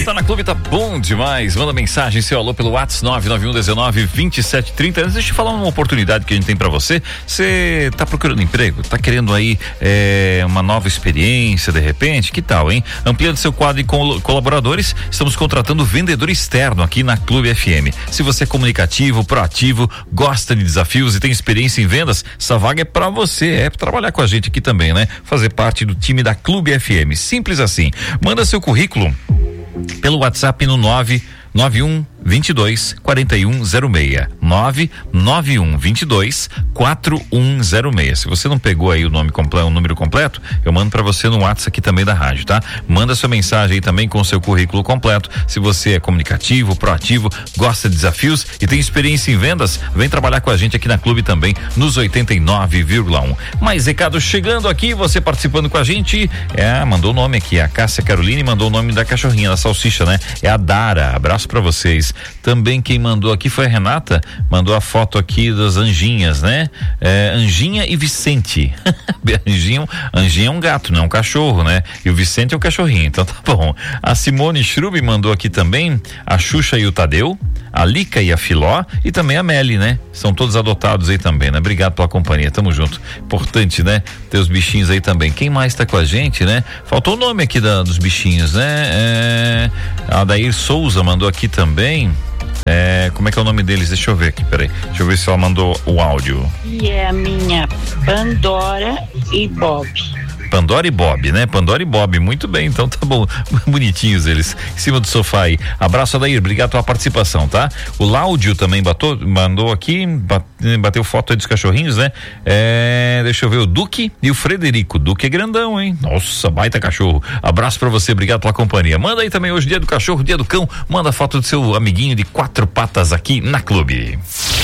Tá na Clube, tá bom demais. Manda mensagem, seu alô pelo WhatsApp 991192730. Deixa eu te falar uma oportunidade que a gente tem pra você. Você tá procurando emprego? Tá querendo aí uma nova experiência de repente? Que tal, hein? Ampliando seu quadro de colaboradores, estamos contratando vendedor externo aqui na Clube FM. Se você é comunicativo, proativo, gosta de desafios e tem experiência em vendas, essa vaga é pra você. É pra trabalhar com a gente aqui também, né? Fazer parte do time da Clube FM. Simples assim. Manda seu currículo pelo WhatsApp no 99122-4106. 99122-4106. Se você não pegou aí o nome completo, o número completo, eu mando pra você no WhatsApp aqui também da rádio, tá? Manda sua mensagem aí também com o seu currículo completo. Se você é comunicativo, proativo, gosta de desafios e tem experiência em vendas, vem trabalhar com a gente aqui na Clube também, nos 89,1. Mais recado chegando aqui, você participando com a gente, mandou o nome aqui, a Cássia Caroline mandou o nome da cachorrinha, da salsicha, né? É a Dara, abraço pra vocês. Também quem mandou aqui foi a Renata, mandou a foto aqui das anjinhas, né? Anjinha e Vicente. Anjinha é um gato, não é um cachorro, né? E o Vicente é um cachorrinho, então tá bom. A Simone Schrub mandou aqui também a Xuxa e o Tadeu, a Lica e a Filó e também a Meli, né? São todos adotados aí também, né? Obrigado pela companhia, tamo junto. Importante, né? Ter os bichinhos aí também. Quem mais tá com a gente, né? Faltou o nome aqui dos bichinhos, né? A Adair Souza mandou aqui também. Como é que é o nome deles? Deixa eu ver aqui, peraí. Deixa eu ver se ela mandou o áudio. E é a minha Pandora e Bob. Pandora e Bob, né? Pandora e Bob, muito bem, então tá bom, bonitinhos eles, em cima do sofá aí. Abraço, Adair, obrigado pela participação, tá? O Láudio também mandou aqui, bateu foto aí dos cachorrinhos, né? Deixa eu ver, o Duque e o Frederico. O Duque é grandão, hein? Nossa, baita cachorro. Abraço pra você, obrigado pela companhia. Manda aí também hoje, dia do cachorro, dia do cão, manda foto do seu amiguinho de 4 patas aqui na Clube.